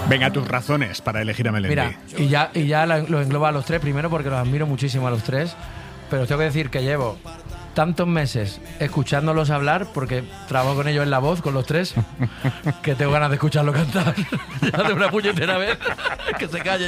Venga, tus razones para elegir a Melendi. Mira, y ya lo engloba a los tres, primero porque los admiro muchísimo a los tres, pero tengo que decir que llevo tantos meses escuchándolos hablar, porque trabajo con ellos en La Voz, con los tres, que tengo ganas de escucharlo cantar. Ya de una puñetera vez, que se calle